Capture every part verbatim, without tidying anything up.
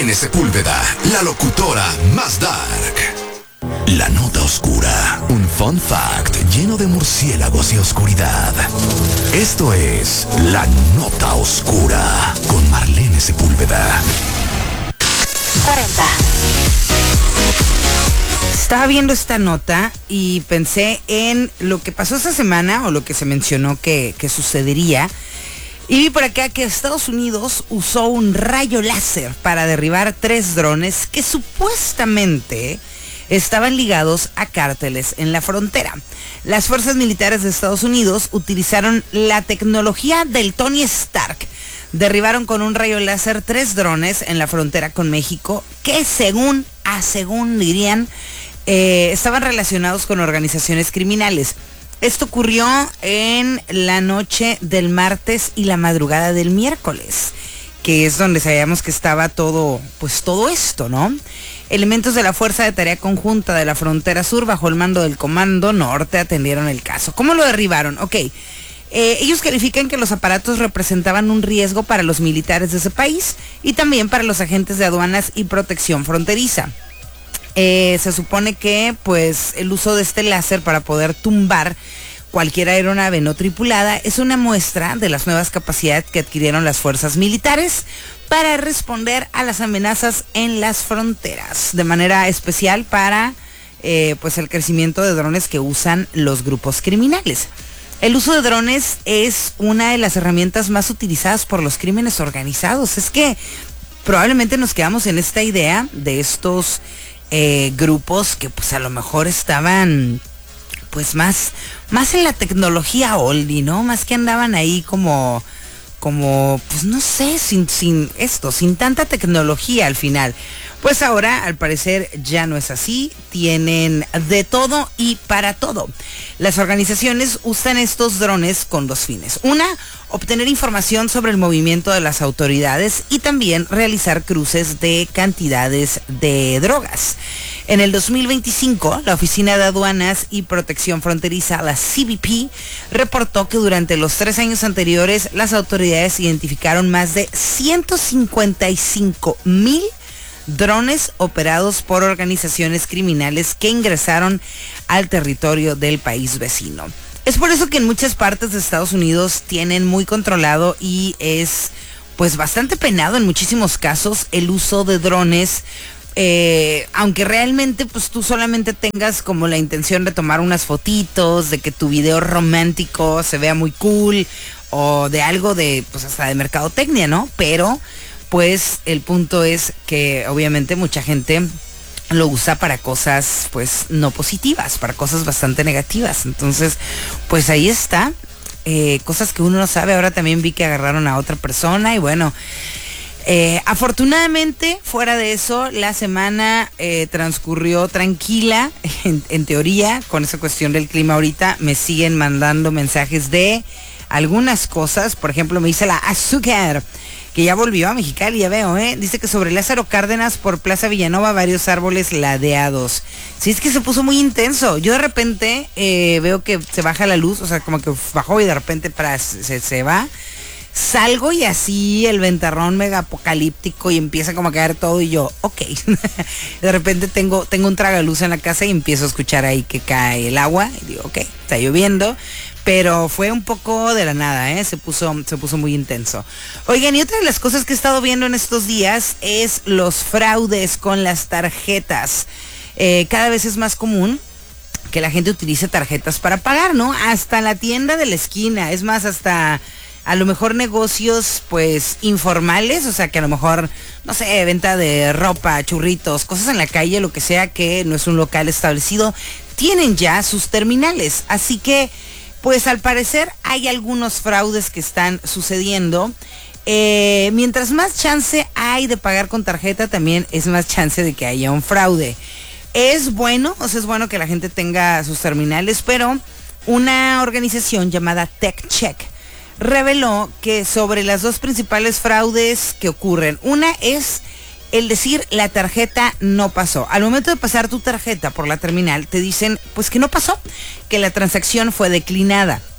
Marlene Sepúlveda, la locutora más dark. La nota oscura, un fun fact lleno de murciélagos y oscuridad. Esto es La Nota Oscura con Marlene Sepúlveda. cuarenta. Estaba viendo esta nota y pensé en lo que pasó esta semana o lo que se mencionó que, que sucedería. Y vi por acá que Estados Unidos usó un rayo láser para derribar tres drones que supuestamente estaban ligados a cárteles en la frontera. Las fuerzas militares de Estados Unidos utilizaron la tecnología del Tony Stark. Derribaron con un rayo láser tres drones en la frontera con México que según, a según dirían, eh, estaban relacionados con organizaciones criminales. Esto ocurrió en la noche del martes y la madrugada del miércoles, que es donde sabíamos que estaba todo, pues todo esto, ¿no? Elementos de la Fuerza de Tarea Conjunta de la Frontera Sur, bajo el mando del Comando Norte, atendieron el caso. ¿Cómo lo derribaron? Ok, eh, ellos califican que los aparatos representaban un riesgo para los militares de ese país y también para los agentes de aduanas y protección fronteriza. Eh, se supone que pues el uso de este láser para poder tumbar cualquier aeronave no tripulada es una muestra de las nuevas capacidades que adquirieron las fuerzas militares para responder a las amenazas en las fronteras, de manera especial para eh, pues el crecimiento de drones que usan los grupos criminales. El uso de drones es una de las herramientas más utilizadas por los crímenes organizados. Es que probablemente nos quedamos en esta idea de estos Eh, grupos que pues a lo mejor estaban pues más, más en la tecnología oldie, ¿no? Más que andaban ahí como, como pues no sé, sin, sin esto, sin tanta tecnología al final. Pues ahora al parecer ya no es así, tienen de todo y para todo. Las organizaciones usan estos drones con dos fines. Una, obtener información sobre el movimiento de las autoridades y también realizar cruces de cantidades de drogas. En el dos mil veinticinco, la Oficina de Aduanas y Protección Fronteriza, la C B P, reportó que durante los tres años anteriores las autoridades identificaron más de ciento cincuenta y cinco mil drones operados por organizaciones criminales que ingresaron al territorio del país vecino. Es por eso que en muchas partes de Estados Unidos tienen muy controlado y es pues bastante penado en muchísimos casos el uso de drones, eh, aunque realmente pues tú solamente tengas como la intención de tomar unas fotitos, de que tu video romántico se vea muy cool o de algo de pues hasta de mercadotecnia, ¿no? Pero pues el punto es que obviamente mucha gente lo usa para cosas pues no positivas, para cosas bastante negativas. Entonces pues ahí está, eh, cosas que uno no sabe. Ahora también vi que agarraron a otra persona y bueno, eh, afortunadamente fuera de eso la semana eh, transcurrió tranquila en, en teoría. Con esa cuestión del clima ahorita me siguen mandando mensajes de algunas cosas. Por ejemplo, me dice la Azúcar que ya volvió a Mexicali, ya veo, ¿eh? Dice que sobre Lázaro Cárdenas por Plaza Villanova varios árboles ladeados. Sí, es que se puso muy intenso. Yo de repente eh, veo que se baja la luz, o sea, como que bajó y de repente para, se, se va. Salgo y así el ventarrón mega apocalíptico y empieza como a caer todo y yo, ok. De repente tengo, tengo un tragaluz en la casa y empiezo a escuchar ahí que cae el agua y digo, ok, está lloviendo. Pero fue un poco de la nada, ¿eh? Se puso, se puso muy intenso. Oigan, y otra de las cosas que he estado viendo en estos días es los fraudes con las tarjetas. Eh, cada vez es más común que la gente utilice tarjetas para pagar, ¿no? Hasta la tienda de la esquina, es más, hasta a lo mejor negocios, pues, informales, o sea, que a lo mejor, no sé, venta de ropa, churritos, cosas en la calle, lo que sea, que no es un local establecido, tienen ya sus terminales. Así que pues al parecer hay algunos fraudes que están sucediendo. Eh, mientras más chance hay de pagar con tarjeta, también es más chance de que haya un fraude. Es bueno, o sea, es bueno que la gente tenga sus terminales, pero una organización llamada TechCheck reveló que sobre las dos principales fraudes que ocurren, una es el decir la tarjeta no pasó. Al momento de pasar tu tarjeta por la terminal te dicen pues que no pasó, que la transacción fue declinada.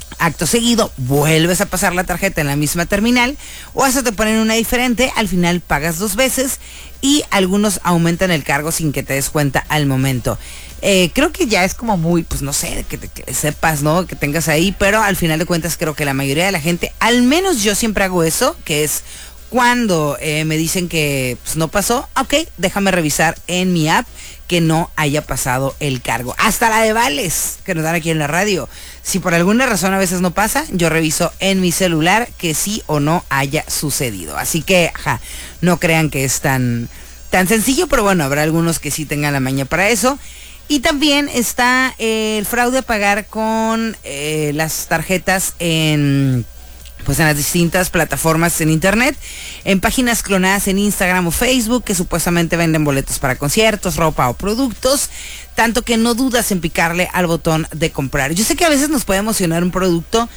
Acto seguido, vuelves a pasar la tarjeta en la misma terminal o hasta te ponen una diferente, al final pagas dos veces y algunos aumentan el cargo sin que te des cuenta al momento. Eh, creo que ya es como muy, pues no sé, que, que sepas, ¿no? Que tengas ahí, pero al final de cuentas creo que la mayoría de la gente, al menos yo siempre hago eso, que es cuando eh, me dicen que pues, no pasó, ok, déjame revisar en mi app que no haya pasado el cargo. Hasta la de vales que nos dan aquí en la radio. Si por alguna razón a veces no pasa, yo reviso en mi celular que sí o no haya sucedido. Así que, ajá, no crean que es tan, tan sencillo, pero bueno, habrá algunos que sí tengan la maña para eso. Y también está eh, el fraude a pagar con eh, las tarjetas en... pues en las distintas plataformas en internet, en páginas clonadas en Instagram o Facebook que supuestamente venden boletos para conciertos, ropa o productos, tanto que no dudas en picarle al botón de comprar. Yo sé que a veces nos puede emocionar un producto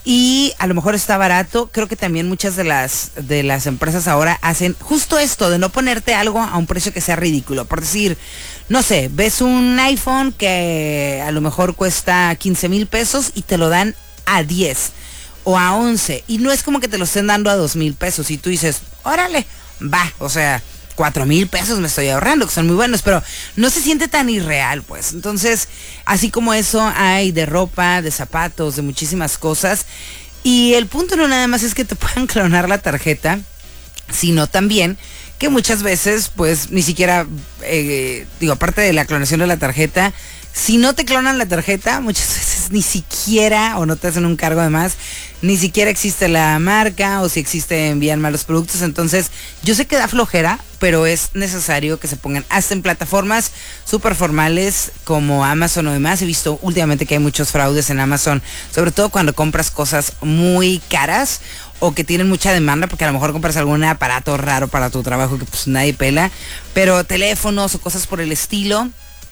y a lo mejor está barato. Creo que también muchas de las de las empresas ahora hacen justo esto de no ponerte algo a un precio que sea ridículo. Por decir, no sé, ves un iPhone que a lo mejor cuesta quince mil pesos y te lo dan a diez o a once, y no es como que te lo estén dando a dos mil pesos y tú dices, órale, va, o sea, cuatro mil pesos me estoy ahorrando, que son muy buenos, pero no se siente tan irreal, pues. Entonces, así como eso hay de ropa, de zapatos, de muchísimas cosas, y el punto no nada más es que te puedan clonar la tarjeta, sino también que muchas veces, pues, ni siquiera, eh, digo, aparte de la clonación de la tarjeta, si no te clonan la tarjeta, muchas veces ni siquiera, o no te hacen un cargo de más, ni siquiera existe la marca, o si existe envían malos productos. Entonces, yo sé que da flojera, pero es necesario que se pongan hasta en plataformas súper formales como Amazon o demás. He visto últimamente que hay muchos fraudes en Amazon, sobre todo cuando compras cosas muy caras o que tienen mucha demanda, porque a lo mejor compras algún aparato raro para tu trabajo que pues nadie pela, pero teléfonos o cosas por el estilo.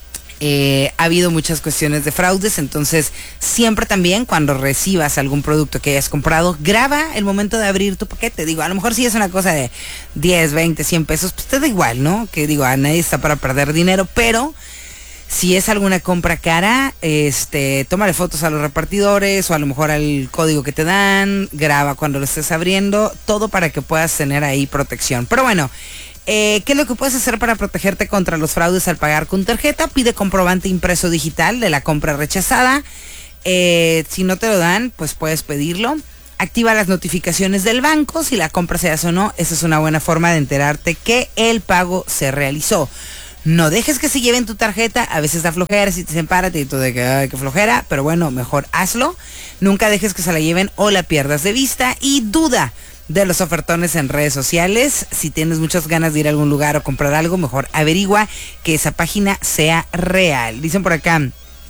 Eh, ha habido muchas cuestiones de fraudes, entonces siempre también cuando recibas algún producto que hayas comprado, graba el momento de abrir tu paquete. Digo, a lo mejor si es una cosa de diez, veinte, cien pesos, pues te da igual, ¿no? Que digo, a nadie está para perder dinero, pero si es alguna compra cara, este, tómale fotos a los repartidores o a lo mejor al código que te dan, graba cuando lo estés abriendo, todo para que puedas tener ahí protección. Pero bueno, Eh, ¿qué es lo que puedes hacer para protegerte contra los fraudes al pagar con tarjeta? Pide comprobante impreso digital de la compra rechazada. Eh, si no te lo dan, pues puedes pedirlo. Activa las notificaciones del banco. Si la compra se hace o no, esa es una buena forma de enterarte que el pago se realizó. No dejes que se lleven tu tarjeta. A veces da flojera, si te dicen párate y tú de que, ay, qué flojera. Pero bueno, mejor hazlo. Nunca dejes que se la lleven o la pierdas de vista. Y duda de los ofertones en redes sociales. Si tienes muchas ganas de ir a algún lugar o comprar algo, mejor averigua que esa página sea real. Dicen por acá,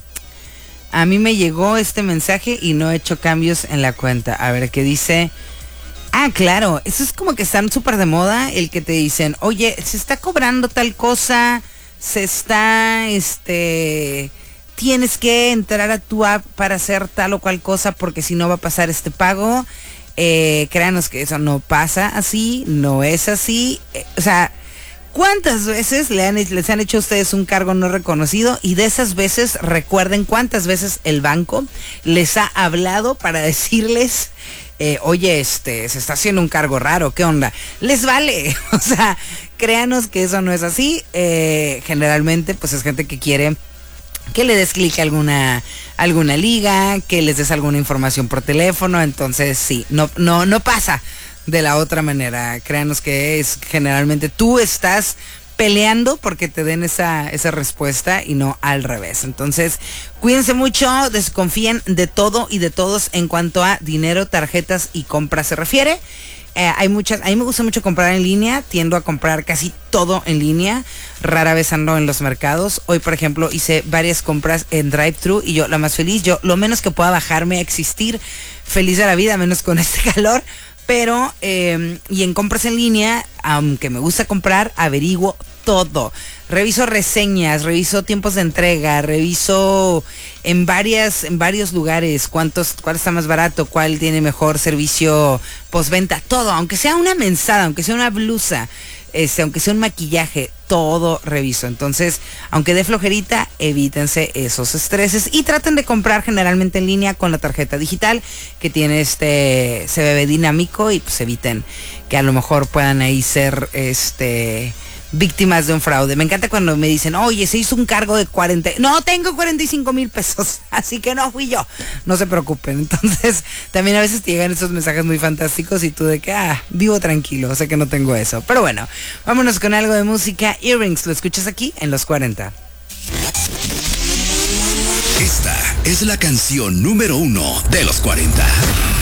a mí me llegó este mensaje y no he hecho cambios en la cuenta. A ver, ¿qué dice? Ah, claro, eso es como que están súper de moda, el que te dicen, oye, se está cobrando tal cosa, se está, este... tienes que entrar a tu app para hacer tal o cual cosa porque si no va a pasar este pago. Eh, créanos que eso no pasa así, no es así. Eh, o sea, ¿cuántas veces le han, les han hecho a ustedes un cargo no reconocido? Y de esas veces, recuerden cuántas veces el banco les ha hablado para decirles, eh, oye, este, se está haciendo un cargo raro, ¿qué onda? Les vale, o sea, créanos que eso no es así. Eh, generalmente, pues es gente que quiere que le des clic a alguna, alguna liga, que les des alguna información por teléfono. Entonces sí, no, no, no pasa de la otra manera. Créanos que es generalmente tú estás peleando porque te den esa, esa respuesta y no al revés. Entonces, cuídense mucho, desconfíen de todo y de todos en cuanto a dinero, tarjetas y compras se refiere. Eh, hay muchas, a mí me gusta mucho comprar en línea, tiendo a comprar casi todo en línea, rara vez ando en los mercados. Hoy, por ejemplo, hice varias compras en drive-thru y yo la más feliz, yo lo menos que pueda bajarme a existir, feliz de la vida, menos con este calor, pero eh, y en compras en línea, aunque me gusta comprar, averiguo todo. Reviso reseñas, reviso tiempos de entrega, reviso en varias, en varios lugares cuántos, cuál está más barato, cuál tiene mejor servicio postventa, todo, aunque sea una mensada, aunque sea una blusa, este, aunque sea un maquillaje, todo reviso. Entonces, aunque dé flojerita, evítense esos estreses y traten de comprar generalmente en línea con la tarjeta digital que tiene este C B B dinámico y pues eviten que a lo mejor puedan ahí ser este víctimas de un fraude. Me encanta cuando me dicen, oye, se hizo un cargo de cuarenta, no, tengo cuarenta y cinco mil pesos, así que no fui yo. No se preocupen. Entonces, también a veces te llegan esos mensajes muy fantásticos y tú de que, ah, vivo tranquilo, sé que no tengo eso. Pero bueno, vámonos con algo de música. Earrings, lo escuchas aquí en Los cuarenta. Esta es la canción número uno de Los cuarenta.